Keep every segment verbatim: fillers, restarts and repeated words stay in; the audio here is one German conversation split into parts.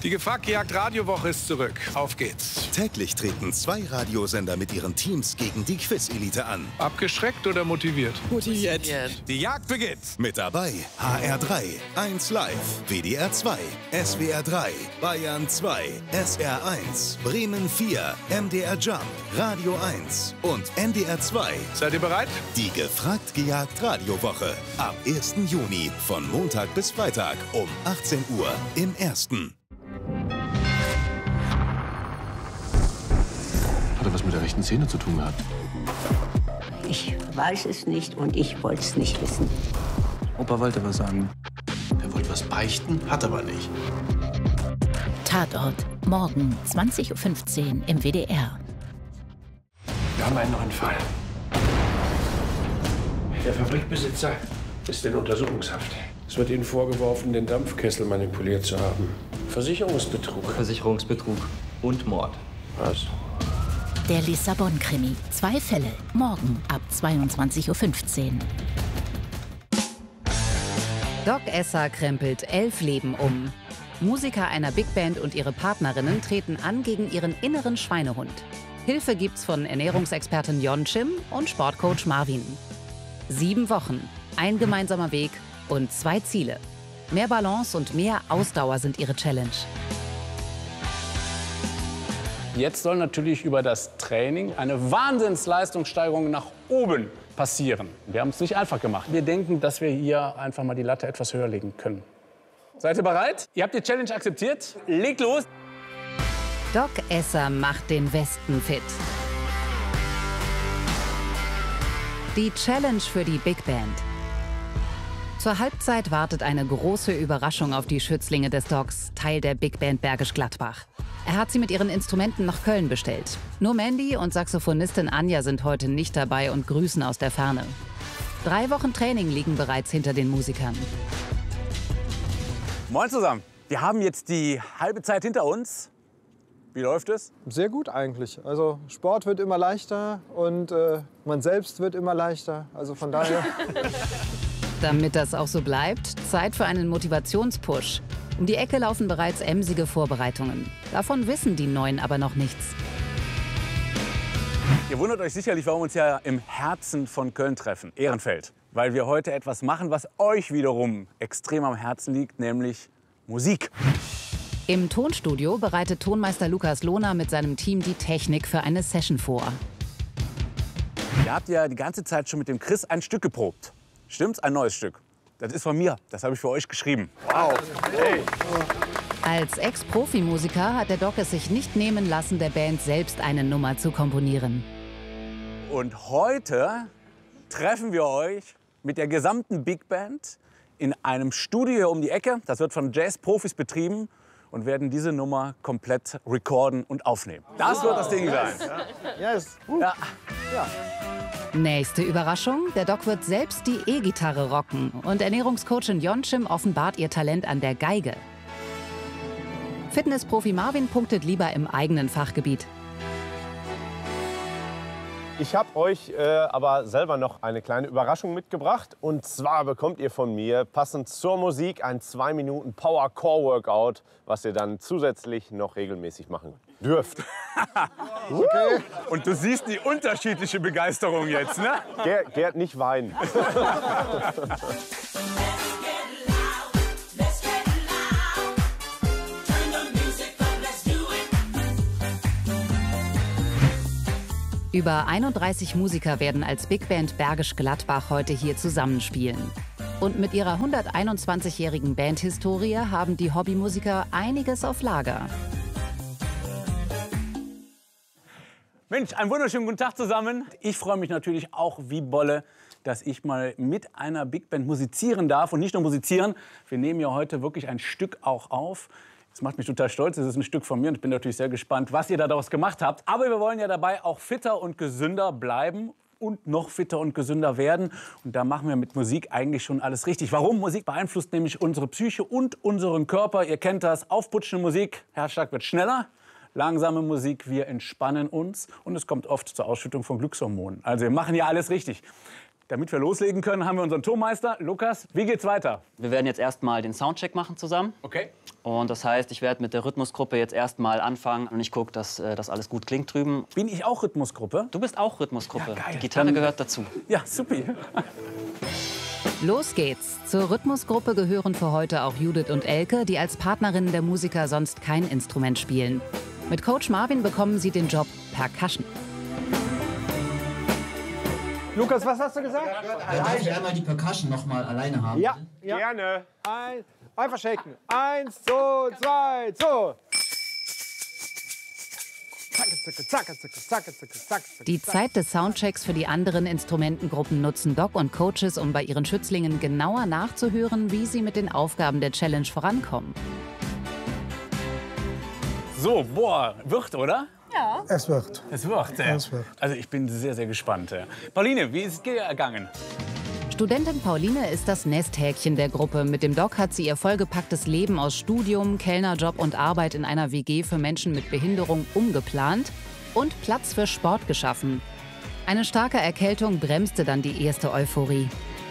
Die Gefragt-Gejagt Radiowoche ist zurück. Auf geht's. Täglich treten zwei Radiosender mit ihren Teams gegen die Quiz-Elite an. Abgeschreckt oder motiviert? Motiviert. Die Jagd beginnt. Mit dabei H R drei, eins Live, W D R zwei, S W R drei, Bayern zwei, S R eins, Bremen vier, M D R Jump, Radio eins und N D R zwei. Seid ihr bereit? Die Gefragt-Gejagt Radiowoche. Ab ersten Juni von Montag bis Freitag um achtzehn Uhr im Ersten. Hat er was mit der rechten Szene zu tun gehabt? Ich weiß es nicht und ich wollte es nicht wissen. Opa wollte was sagen. Er wollte was beichten, hat aber nicht. Tatort. Morgen zwanzig Uhr fünfzehn im W D R. Wir haben einen neuen Fall. Der Fabrikbesitzer ist in Untersuchungshaft. Es wird Ihnen vorgeworfen, den Dampfkessel manipuliert zu haben. Versicherungsbetrug. Versicherungsbetrug und Mord. Was? Der Lissabon-Krimi. Zwei Fälle. Morgen ab zweiundzwanzig Uhr fünfzehn. Doc Esser krempelt elf Leben um. Musiker einer Big Band und ihre Partnerinnen treten an gegen ihren inneren Schweinehund. Hilfe gibt's von Ernährungsexpertin Yonchim und Sportcoach Marvin. Sieben Wochen, ein gemeinsamer Weg und zwei Ziele. Mehr Balance und mehr Ausdauer sind ihre Challenge. Jetzt soll natürlich über das Training eine Wahnsinnsleistungssteigerung nach oben passieren. Wir haben es nicht einfach gemacht. Wir denken, dass wir hier einfach mal die Latte etwas höher legen können. Seid ihr bereit? Ihr habt die Challenge akzeptiert. Legt los! Doc Esser macht den Westen fit. Die Challenge für die Big Band. Zur Halbzeit wartet eine große Überraschung auf die Schützlinge des Docs, Teil der Big Band Bergisch Gladbach. Er hat sie mit ihren Instrumenten nach Köln bestellt. Nur Mandy und Saxophonistin Anja sind heute nicht dabei und grüßen aus der Ferne. Drei Wochen Training liegen bereits hinter den Musikern. Moin zusammen. Wir haben jetzt die halbe Zeit hinter uns. Wie läuft es? Sehr gut eigentlich. Also Sport wird immer leichter und äh, man selbst wird immer leichter. Also von daher... Damit das auch so bleibt, Zeit für einen Motivationspush. Um die Ecke laufen bereits emsige Vorbereitungen. Davon wissen die Neuen aber noch nichts. Ihr wundert euch sicherlich, warum wir uns ja im Herzen von Köln treffen, Ehrenfeld. Weil wir heute etwas machen, was euch wiederum extrem am Herzen liegt, nämlich Musik. Im Tonstudio bereitet Tonmeister Lukas Lohner mit seinem Team die Technik für eine Session vor. Ihr habt ja die ganze Zeit schon mit dem Chris ein Stück geprobt. Stimmt's? Ein neues Stück. Das ist von mir. Das habe ich für euch geschrieben. Wow. Hey. Als Ex-Profimusiker hat der Doc es sich nicht nehmen lassen, der Band selbst eine Nummer zu komponieren. Und heute treffen wir euch mit der gesamten Big Band in einem Studio hier um die Ecke. Das wird von Jazz-Profis betrieben und werden diese Nummer komplett recorden und aufnehmen. Das wow. wird das Ding sein. Yes. Ja. Ja. Nächste Überraschung, der Doc wird selbst die E-Gitarre rocken und Ernährungscoachin Yonchim offenbart ihr Talent an der Geige. Fitnessprofi Marvin punktet lieber im eigenen Fachgebiet. Ich habe euch äh, aber selber noch eine kleine Überraschung mitgebracht. Und zwar bekommt ihr von mir passend zur Musik ein zwei Minuten Power Core Workout, was ihr dann zusätzlich noch regelmäßig machen dürft. Okay. Und du siehst die unterschiedliche Begeisterung jetzt, ne? Ger Gerd, nicht weinen. Über einunddreißig Musiker werden als Big Band Bergisch Gladbach heute hier zusammenspielen. Und mit ihrer hunderteinundzwanzigjährigen Bandhistorie haben die Hobbymusiker einiges auf Lager. Mensch, einen wunderschönen guten Tag zusammen. Ich freue mich natürlich auch wie Bolle, dass ich mal mit einer Big Band musizieren darf. Und nicht nur musizieren, wir nehmen ja heute wirklich ein Stück auch auf. Das macht mich total stolz, das ist ein Stück von mir und ich bin natürlich sehr gespannt, was ihr daraus gemacht habt. Aber wir wollen ja dabei auch fitter und gesünder bleiben und noch fitter und gesünder werden. Und da machen wir mit Musik eigentlich schon alles richtig. Warum? Musik beeinflusst nämlich unsere Psyche und unseren Körper. Ihr kennt das, aufputschende Musik, Herzschlag wird schneller. Langsame Musik, wir entspannen uns und es kommt oft zur Ausschüttung von Glückshormonen. Also wir machen ja alles richtig. Damit wir loslegen können, haben wir unseren Tourmeister. Lukas, wie geht's weiter? Wir werden jetzt erstmal den Soundcheck machen zusammen. Okay. Und das heißt, ich werde mit der Rhythmusgruppe jetzt erstmal anfangen und ich gucke, dass äh, das alles gut klingt drüben. Bin ich auch Rhythmusgruppe? Du bist auch Rhythmusgruppe. Ja, geil. Die Gitarre Dann, gehört dazu. Ja, supi. Los geht's. Zur Rhythmusgruppe gehören für heute auch Judith und Elke, die als Partnerinnen der Musiker sonst kein Instrument spielen. Mit Coach Marvin bekommen sie den Job Percussion. Lukas, was hast du gesagt? Ja, darf ich einmal die Percussion noch mal alleine haben? Ja, ja. Gerne. Ein, einfach shaken. Eins, zwei, zwei, so. Zacke, zacke, zacke, zacke, zacke, zacke, zacke. Die Zeit des Soundchecks für die anderen Instrumentengruppen nutzen Doc und Coaches, um bei ihren Schützlingen genauer nachzuhören, wie sie mit den Aufgaben der Challenge vorankommen. So, boah, wird, oder? Ja. Es wird. Es wird, ja. Es wird. Also ich bin sehr, sehr gespannt. Ja. Pauline, wie ist es gegangen? Studentin Pauline ist das Nesthäkchen der Gruppe. Mit dem Doc hat sie ihr vollgepacktes Leben aus Studium, Kellnerjob und Arbeit in einer W G für Menschen mit Behinderung umgeplant und Platz für Sport geschaffen. Eine starke Erkältung bremste dann die erste Euphorie.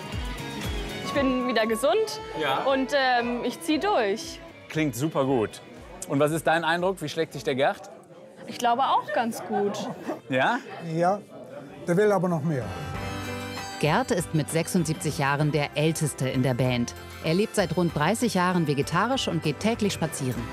Ich bin wieder gesund Ja. und ähm, ich ziehe durch. Klingt super gut. Und was ist dein Eindruck? Wie schlägt sich der Gerd? Ich glaube auch ganz gut. Ja? Ja, der will aber noch mehr. Gerd ist mit sechsundsiebzig Jahren der Älteste in der Band. Er lebt seit rund dreißig Jahren vegetarisch und geht täglich spazieren.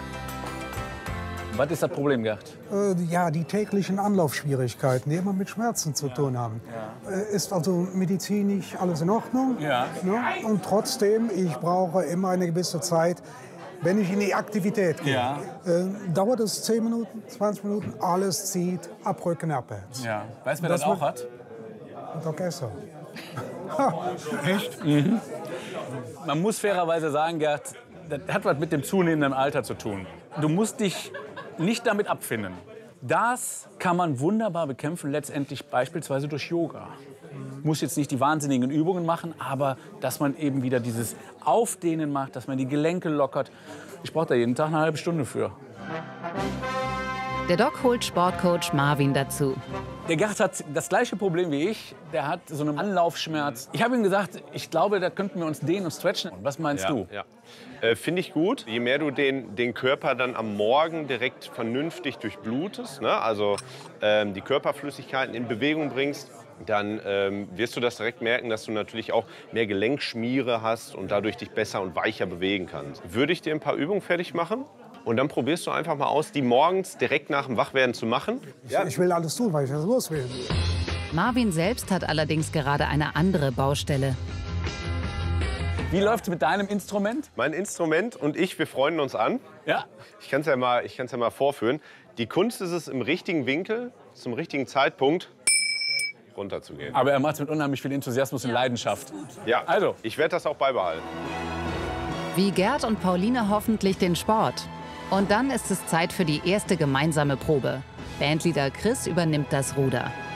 Was ist das Problem, Gerd? Äh, ja, die täglichen Anlaufschwierigkeiten, die immer mit Schmerzen zu tun haben. Ja. Äh, ist also medizinisch alles in Ordnung. Ja. Ne? Und trotzdem, ich brauche immer eine gewisse Zeit, wenn ich in die Aktivität gehe. Ja. Äh, dauert es zehn Minuten, zwanzig Minuten, alles zieht, abrücken, abwärts. Ja. Weißt du, wer das, das auch hat? Der Orchester. Ha, echt? Mhm. Man muss fairerweise sagen, Gerd, das hat was mit dem zunehmenden Alter zu tun. Du musst dich nicht damit abfinden. Das kann man wunderbar bekämpfen, letztendlich beispielsweise durch Yoga. Muss jetzt nicht die wahnsinnigen Übungen machen, aber dass man eben wieder dieses Aufdehnen macht, dass man die Gelenke lockert. Ich brauche da jeden Tag eine halbe Stunde für. Der Doc holt Sportcoach Marvin dazu. Der Gerd hat das gleiche Problem wie ich. Der hat so einen Anlaufschmerz. Ich habe ihm gesagt, ich glaube, da könnten wir uns dehnen und stretchen. Was meinst ja, du? Ja. Äh, Finde ich gut. Je mehr du den, den Körper dann am Morgen direkt vernünftig durchblutest, ne? also ähm, die Körperflüssigkeiten in Bewegung bringst, dann ähm, wirst du das direkt merken, dass du natürlich auch mehr Gelenkschmiere hast und dadurch dich besser und weicher bewegen kannst. Würde ich dir ein paar Übungen fertig machen? Und dann probierst du einfach mal aus, die morgens direkt nach dem Wachwerden zu machen. Ja. Ich will alles tun, weil ich das los will. Marvin selbst hat allerdings gerade eine andere Baustelle. Wie läuft's mit deinem Instrument? Mein Instrument und ich, wir freunden uns an. Ja. Ich kann es ja mal, ich kann's ja mal vorführen. Die Kunst ist es, im richtigen Winkel, zum richtigen Zeitpunkt runterzugehen. Aber er macht es mit unheimlich viel Enthusiasmus und Leidenschaft. Ja, also. Ich werde das auch beibehalten. Wie Gerd und Pauline hoffentlich den Sport. Und dann ist es Zeit für die erste gemeinsame Probe. Bandleader Chris übernimmt das Ruder.